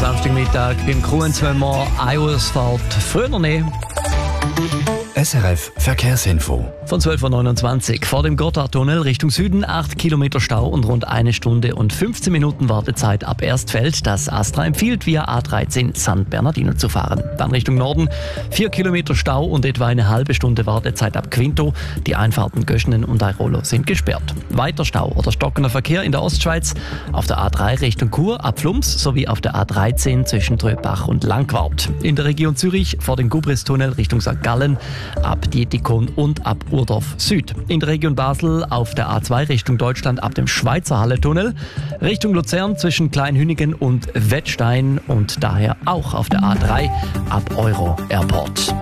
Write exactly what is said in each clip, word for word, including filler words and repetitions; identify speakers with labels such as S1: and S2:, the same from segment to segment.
S1: Samstagmittag beim Kuhenzwemmer Ausfahrt früher nehmen.
S2: S R F Verkehrsinfo.
S1: Von zwölf Uhr neunundzwanzig vor dem Gotthardtunnel Richtung Süden, acht Kilometer Stau und rund eine Stunde und fünfzehn Minuten Wartezeit ab Erstfeld. Das Astra empfiehlt, via A dreizehn San Bernardino zu fahren. Dann Richtung Norden, vier Kilometer Stau und etwa eine halbe Stunde Wartezeit ab Quinto. Die Einfahrten Göschenen und Airolo sind gesperrt. Weiter Stau oder stockender Verkehr in der Ostschweiz auf der A drei Richtung Chur ab Flums sowie auf der A dreizehn zwischen Tröbach und Langquart. In der Region Zürich vor dem Gubristunnel Richtung Sankt Gallen ab Dietikon und ab Urdorf Süd. In der Region Basel auf der A zwei Richtung Deutschland ab dem Schweizer Halletunnel, Richtung Luzern zwischen Kleinhünigen und Wettstein und daher auch auf der A drei ab Euro Airport.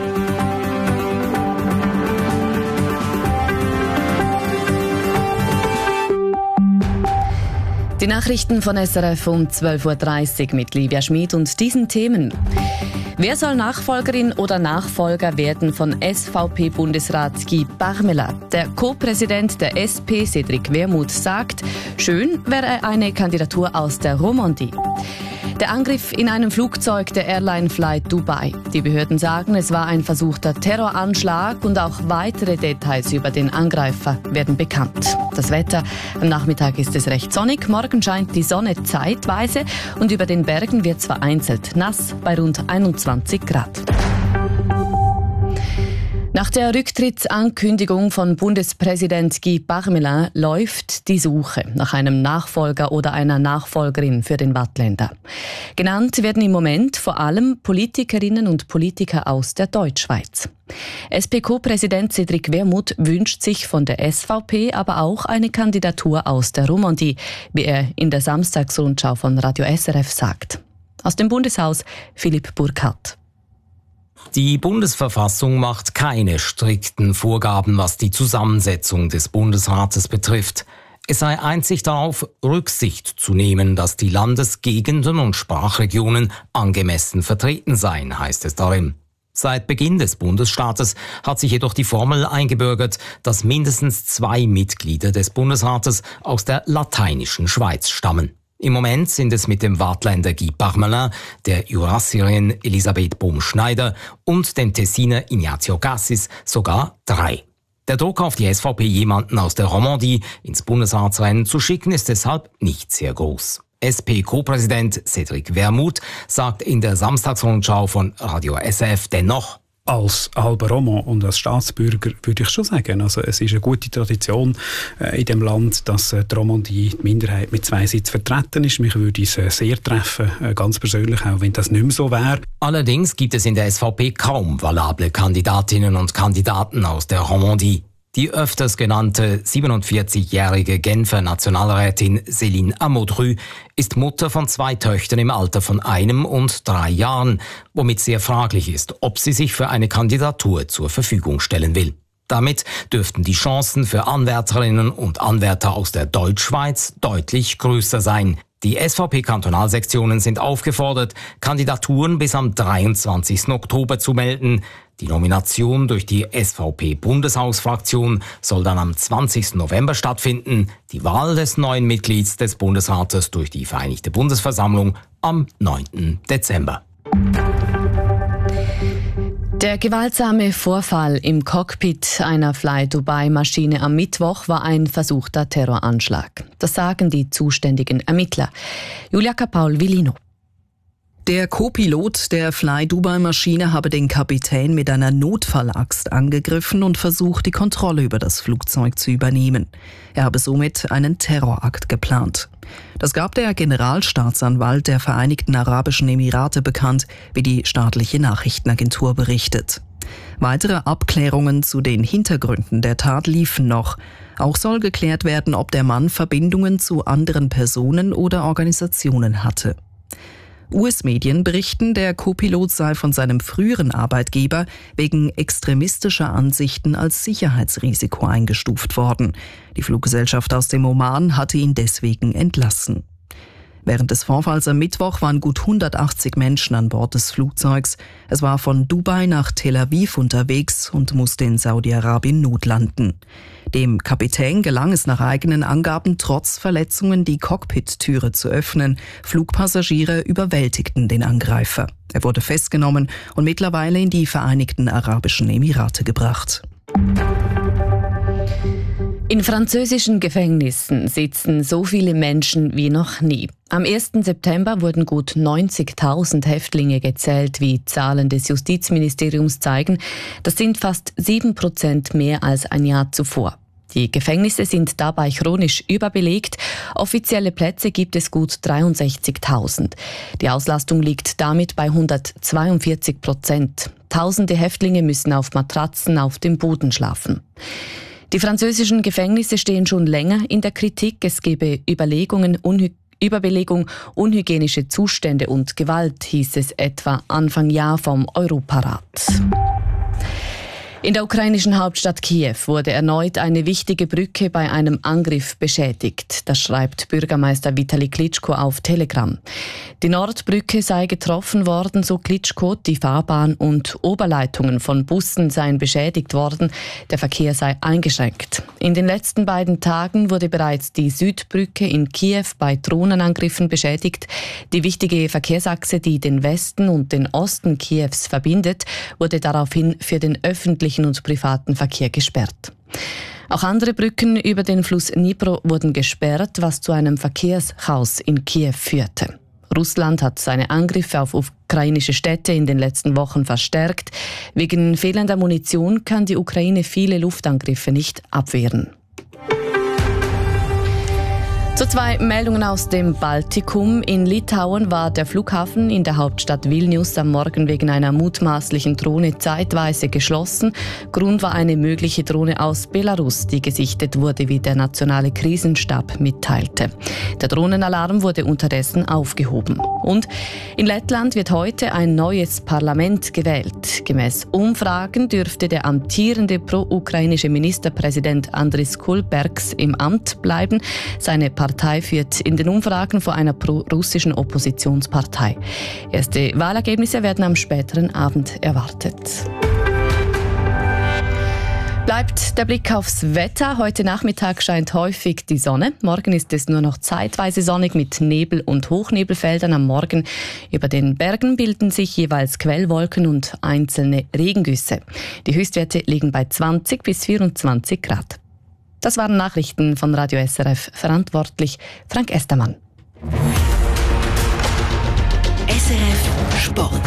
S3: Die Nachrichten von S R F um zwölf Uhr dreißig mit Livia Schmid und diesen Themen. Wer soll Nachfolgerin oder Nachfolger werden von S V P-Bundesrat Guy Parmelin? Der Co-Präsident der S P, Cédric Wermuth, sagt, schön wäre eine Kandidatur aus der Romandie. Der Angriff in einem Flugzeug der Airline Flight Dubai. Die Behörden sagen, es war ein versuchter Terroranschlag und auch weitere Details über den Angreifer werden bekannt. Das Wetter: Am Nachmittag ist es recht sonnig, morgen scheint die Sonne zeitweise und über den Bergen wird es vereinzelt nass bei rund einundzwanzig Grad. Nach der Rücktrittsankündigung von Bundespräsident Guy Parmelin läuft die Suche nach einem Nachfolger oder einer Nachfolgerin für den Waadtländer. Genannt werden im Moment vor allem Politikerinnen und Politiker aus der Deutschschweiz. S P-Co-Präsident Cédric Wermuth wünscht sich von der S V P aber auch eine Kandidatur aus der Romandie, wie er in der Samstagsrundschau von Radio S R F sagt. Aus dem Bundeshaus Philipp Burkhardt.
S4: Die Bundesverfassung macht keine strikten Vorgaben, was die Zusammensetzung des Bundesrates betrifft. Es sei einzig darauf Rücksicht zu nehmen, dass die Landesgegenden und Sprachregionen angemessen vertreten seien, heißt es darin. Seit Beginn des Bundesstaates hat sich jedoch die Formel eingebürgert, dass mindestens zwei Mitglieder des Bundesrates aus der lateinischen Schweiz stammen. Im Moment sind es mit dem Waadtländer Guy Parmelin, der Jurassierin Elisabeth Bohm-Schneider und dem Tessiner Ignazio Cassis sogar drei. Der Druck auf die S V P, jemanden aus der Romandie ins Bundesratsrennen zu schicken, ist deshalb nicht sehr groß. S P-Co-Präsident Cédric Wermuth sagt in der Samstagsrundschau von Radio S R F dennoch:
S5: Als halber Romand und als Staatsbürger würde ich schon sagen, also es ist eine gute Tradition äh, in dem Land, dass äh, die Romandie, die Minderheit, mit zwei Sitzen vertreten ist. Mich würde es äh, sehr treffen, äh, ganz persönlich, auch wenn das nicht mehr so wäre.
S4: Allerdings gibt es in der S V P kaum valable Kandidatinnen und Kandidaten aus der Romandie. Die öfters genannte siebenundvierzigjährige Genfer Nationalrätin Céline Amodru ist Mutter von zwei Töchtern im Alter von einem und drei Jahren, womit sehr fraglich ist, ob sie sich für eine Kandidatur zur Verfügung stellen will. Damit dürften die Chancen für Anwärterinnen und Anwärter aus der Deutschschweiz deutlich größer sein. Die S V P-Kantonalsektionen sind aufgefordert, Kandidaturen bis am dreiundzwanzigsten Oktober zu melden. Die Nomination durch die S V P-Bundeshausfraktion soll dann am zwanzigsten November stattfinden, die Wahl des neuen Mitglieds des Bundesrates durch die Vereinigte Bundesversammlung am neunten Dezember.
S3: Der gewaltsame Vorfall im Cockpit einer Fly-Dubai-Maschine am Mittwoch war ein versuchter Terroranschlag. Das sagen die zuständigen Ermittler. Julia Kapaul-Villino.
S6: Der Co-Pilot der Fly-Dubai-Maschine habe den Kapitän mit einer Notfallaxt angegriffen und versucht, die Kontrolle über das Flugzeug zu übernehmen. Er habe somit einen Terrorakt geplant. Das gab der Generalstaatsanwalt der Vereinigten Arabischen Emirate bekannt, wie die staatliche Nachrichtenagentur berichtet. Weitere Abklärungen zu den Hintergründen der Tat liefen noch. Auch soll geklärt werden, ob der Mann Verbindungen zu anderen Personen oder Organisationen hatte. U S-Medien berichten, der Co-Pilot sei von seinem früheren Arbeitgeber wegen extremistischer Ansichten als Sicherheitsrisiko eingestuft worden. Die Fluggesellschaft aus dem Oman hatte ihn deswegen entlassen. Während des Vorfalls am Mittwoch waren gut hundertachtzig Menschen an Bord des Flugzeugs. Es war von Dubai nach Tel Aviv unterwegs und musste in Saudi-Arabien notlanden. Dem Kapitän gelang es nach eigenen Angaben trotz Verletzungen, die Cockpit-Türe zu öffnen. Flugpassagiere überwältigten den Angreifer. Er wurde festgenommen und mittlerweile in die Vereinigten Arabischen Emirate gebracht.
S3: In französischen Gefängnissen sitzen so viele Menschen wie noch nie. Am ersten September wurden gut neunzigtausend Häftlinge gezählt, wie Zahlen des Justizministeriums zeigen. Das sind fast sieben Prozent mehr als ein Jahr zuvor. Die Gefängnisse sind dabei chronisch überbelegt. Offizielle Plätze gibt es gut dreiundsechzigtausend. Die Auslastung liegt damit bei hundertzweiundvierzig Prozent. Tausende Häftlinge müssen auf Matratzen auf dem Boden schlafen. Die französischen Gefängnisse stehen schon länger in der Kritik. Es gebe Überlegungen, Unhy- Überbelegung, unhygienische Zustände und Gewalt, hieß es etwa Anfang Jahr vom Europarat. In der ukrainischen Hauptstadt Kiew wurde erneut eine wichtige Brücke bei einem Angriff beschädigt. Das schreibt Bürgermeister Vitali Klitschko auf Telegram. Die Nordbrücke sei getroffen worden, so Klitschko. Die Fahrbahn und Oberleitungen von Bussen seien beschädigt worden. Der Verkehr sei eingeschränkt. In den letzten beiden Tagen wurde bereits die Südbrücke in Kiew bei Drohnenangriffen beschädigt. Die wichtige Verkehrsachse, die den Westen und den Osten Kiews verbindet, wurde daraufhin für den öffentlichen und privaten Verkehr gesperrt. Auch andere Brücken über den Fluss Dnipro wurden gesperrt, was zu einem Verkehrschaos in Kiew führte. Russland hat seine Angriffe auf ukrainische Städte in den letzten Wochen verstärkt. Wegen fehlender Munition kann die Ukraine viele Luftangriffe nicht abwehren. Zu zwei Meldungen aus dem Baltikum. In Litauen war der Flughafen in der Hauptstadt Vilnius am Morgen wegen einer mutmaßlichen Drohne zeitweise geschlossen. Grund war eine mögliche Drohne aus Belarus, die gesichtet wurde, wie der nationale Krisenstab mitteilte. Der Drohnenalarm wurde unterdessen aufgehoben. Und in Lettland wird heute ein neues Parlament gewählt. Gemäß Umfragen dürfte der amtierende pro-ukrainische Ministerpräsident Andris Kulbergs im Amt bleiben. Seine Partei führt in den Umfragen vor einer pro-russischen Oppositionspartei. Erste Wahlergebnisse werden am späteren Abend erwartet. Bleibt der Blick aufs Wetter. Heute Nachmittag scheint häufig die Sonne. Morgen ist es nur noch zeitweise sonnig mit Nebel- und Hochnebelfeldern am Morgen. Über den Bergen bilden sich jeweils Quellwolken und einzelne Regengüsse. Die Höchstwerte liegen bei zwanzig bis vierundzwanzig Grad. Das waren Nachrichten von Radio S R F, verantwortlich Frank Estermann.
S2: S R F Sport.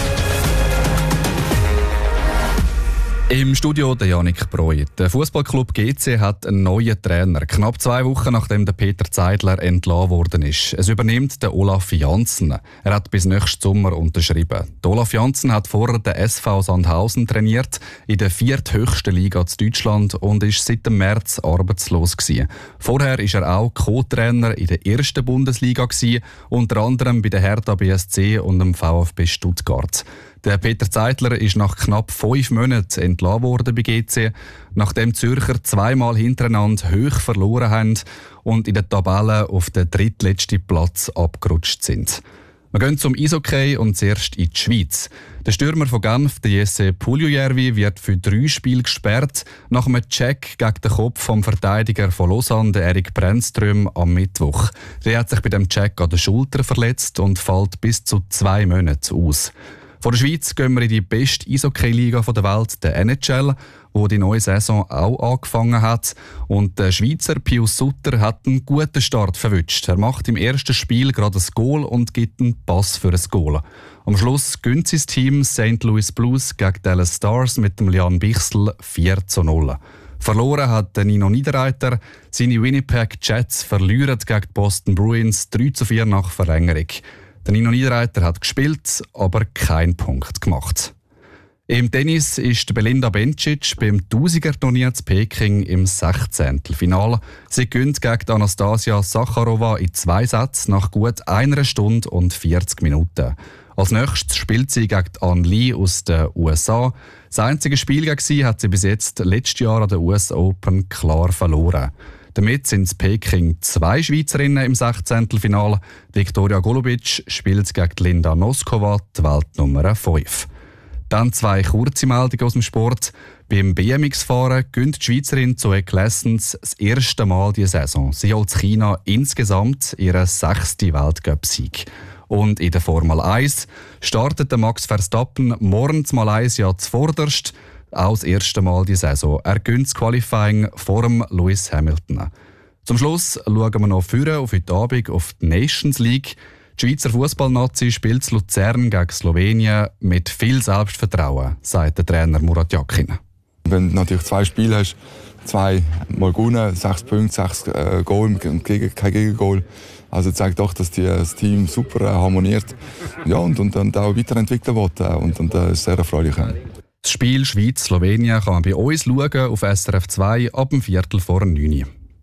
S7: Im Studio der Janik Breu. Der Fußballclub G C hat einen neuen Trainer. Knapp zwei Wochen nachdem der Peter Zeidler entlassen worden ist. Es übernimmt der Olaf Janssen. Er hat bis nächsten Sommer unterschrieben. Der Olaf Janssen hat vorher den S V Sandhausen trainiert, in der vierthöchsten Liga in Deutschland und ist seit dem März arbeitslos gewesen. Vorher ist er auch Co-Trainer in der ersten Bundesliga gewesen, unter anderem bei der Hertha B S C und dem VfB Stuttgart. Der Peter Zeidler ist nach knapp fünf Monaten entlassen worden bei G C, nachdem die Zürcher zweimal hintereinander hoch verloren haben und in der Tabelle auf den drittletzten Platz abgerutscht sind. Wir gehen zum Eishockey und zuerst in die Schweiz. Der Stürmer von Genf, der Jesse Puljujärvi, wird für drei Spiele gesperrt, nach einem Check gegen den Kopf vom Verteidiger von Lausanne, der Erik Brännström, am Mittwoch. Der hat sich bei dem Check an der Schulter verletzt und fällt bis zu zwei Monate aus. Von der Schweiz gehen wir in die beste Eishockey-Liga der Welt, der N H L, wo die neue Saison auch angefangen hat. Und der Schweizer Pius Sutter hat einen guten Start verwünscht. Er macht im ersten Spiel gerade ein Goal und gibt einen Pass für ein Goal. Am Schluss gönnt sein Team Saint Louis Blues gegen Dallas Stars mit dem Jan Bichsel vier zu null. Verloren hat Nino Niederreiter. Seine Winnipeg Jets verlieren gegen die Boston Bruins drei zu vier nach Verlängerung. Der Nino Niederreiter hat gespielt, aber keinen Punkt gemacht. Im Tennis ist Belinda Bencic beim Tausiger-Turnier zu Peking im sechzehnten Finale. Sie gewinnt gegen Anastasia Sacharowa in zwei Sätzen nach gut einer Stunde und vierzig Minuten. Als nächstes spielt sie gegen Ann Lee aus den U S A. Das einzige Spiel gegen sie hat sie bis jetzt letztes Jahr an der U S Open klar verloren. Damit sind in Peking zwei Schweizerinnen im Sechzehntelfinale. Viktoria Golubic spielt gegen Linda Noskova, die Weltnummer fünf. Dann zwei kurze Meldungen aus dem Sport. Beim B M X-Fahren gönnt die Schweizerin Zoe Klessens das erste Mal diese Saison. Sie holt China insgesamt ihren sechsten Weltcup-Sieg. Und in der Formel eins startet der Max Verstappen morgen in Malaysia zuvorderst. Auch das erste Mal die Saison. Er gönnt das Qualifying vor dem Lewis Hamilton. Zum Schluss schauen wir noch vorne auf heute Abend auf die Nations League. Die Schweizer Fußballnazi spielt in Luzern gegen Slowenien mit viel Selbstvertrauen, sagt der Trainer Murat Yakin.
S8: Wenn du natürlich zwei Spiele hast, zwei Mal gewonnen, sechs Punkte, sechs äh, Goal, kein Gegengol. Also zeigt doch, dass die, das Team super äh, harmoniert, ja, und, und, und auch weiterentwickeln will. Äh, und, und äh, sehr erfreulich.
S7: Das Spiel Schweiz-Slowenien kann man bei uns schauen auf S R F zwei ab dem Viertel vor neun.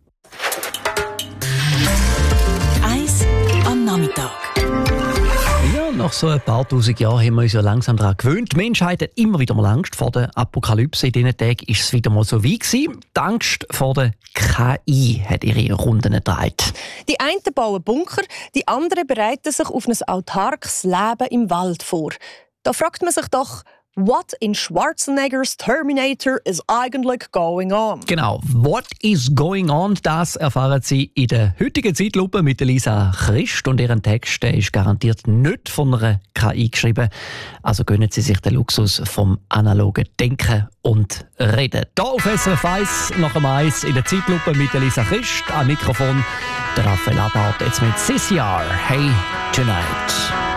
S2: Eins am Nachmittag.
S1: Ja, nach so ein paar tausend Jahren haben wir uns ja langsam daran gewöhnt. Die Menschheit hat immer wieder mal Angst vor der Apokalypse. In diesen Tagen ist es wieder mal so weit gewesen. Die Angst vor der K I hat ihre Runden gedreht.
S9: Die einen bauen Bunker, die anderen bereiten sich auf ein autarkes Leben im Wald vor. Da fragt man sich doch, what in Schwarzeneggers Terminator is eigentlich going on?
S1: Genau, what is going on, das erfahren Sie in der heutigen Zeitlupe mit Lisa Christ. Und ihren Text der ist garantiert nicht von einer K I geschrieben. Also gönnen Sie sich den Luxus vom analogen Denken und Reden. Hier auf S R F eins nach dem Eis in der Zeitlupe mit Lisa Christ. Am Mikrofon der Raphael Abart, jetzt mit C C R. Hey Tonight.